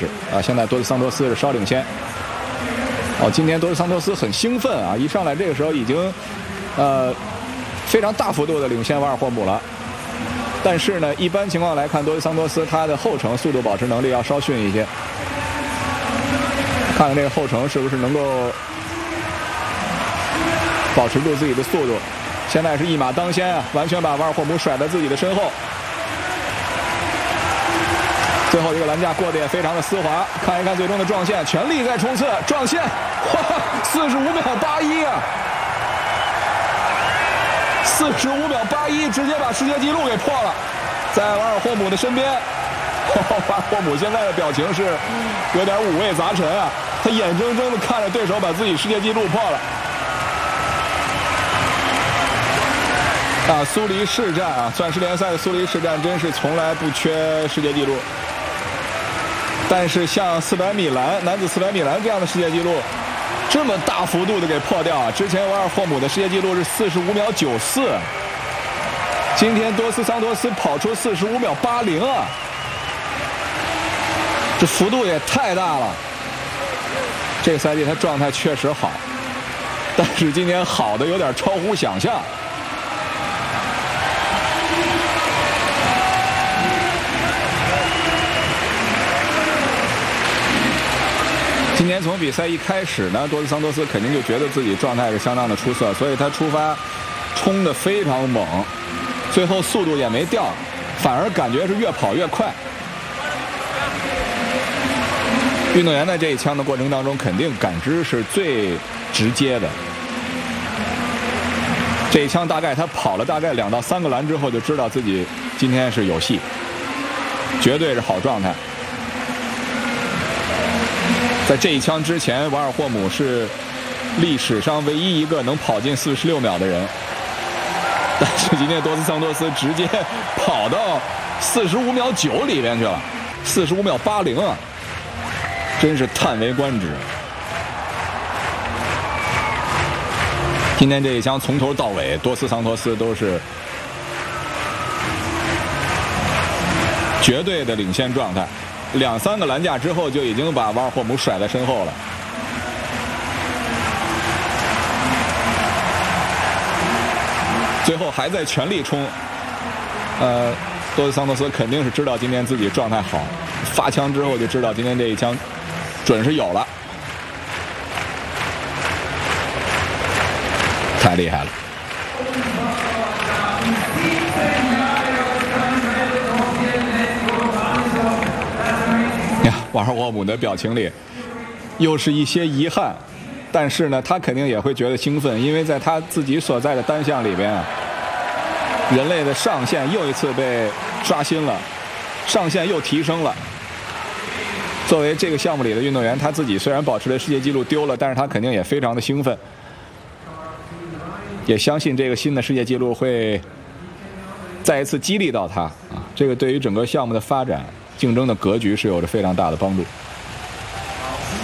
置啊。现在多斯桑托斯是稍领先。哦，今天多斯桑托斯很兴奋啊，一上来这个时候已经非常大幅度的领先瓦尔霍姆了。但是呢，一般情况来看，多斯桑托斯他的后程速度保持能力要稍逊一些。看看这个后程是不是能够保持住自己的速度。现在是一马当先啊，完全把瓦尔霍姆甩在自己的身后。最后一个栏架过得也非常的丝滑，看一看最终的撞线，全力在冲刺撞线，哇，45秒81啊！45秒81，直接把世界纪录给破了，在瓦尔霍姆的身边。瓦尔霍姆现在的表情是有点五味杂陈啊，他眼睁睁的看着对手把自己世界纪录破了。啊，苏黎世战啊，钻石联赛的苏黎世战真是从来不缺世界纪录。但是像400米栏男子400米栏这样的世界纪录，这么大幅度的给破掉啊！之前瓦尔霍姆的世界纪录是45秒94，今天多斯桑托斯跑出45秒80啊！这幅度也太大了。这个赛季他状态确实好，但是今天好的有点超乎想象。今年从比赛一开始呢，多斯桑托斯肯定就觉得自己状态是相当的出色，所以他出发冲得非常猛，最后速度也没掉，反而感觉是越跑越快。运动员在这一枪的过程当中，肯定感知是最直接的。这一枪大概他跑了大概2到3个栏之后，就知道自己今天是有戏，绝对是好状态。在这一枪之前，瓦尔霍姆是历史上唯一一个能跑进46秒的人，但是今天多斯桑托斯直接跑到45秒9里边去了，45秒80啊，真是叹为观止。今天这一枪从头到尾，多斯桑托斯都是绝对的领先状态。2、3个栏架之后，就已经把瓦尔霍姆甩在身后了。最后还在全力冲。多斯桑托斯肯定是知道今天自己状态好，发枪之后就知道今天这一枪准是有了，太厉害了。瓦尔霍姆的表情里又是一些遗憾，但是呢，他肯定也会觉得兴奋，因为在他自己所在的单项里边啊，人类的上限又一次被刷新了，上限又提升了。作为这个项目里的运动员，他自己虽然保持了世界纪录丢了，但是他肯定也非常的兴奋，也相信这个新的世界纪录会再一次激励到他啊，这个对于整个项目的发展竞争的格局是有着非常大的帮助。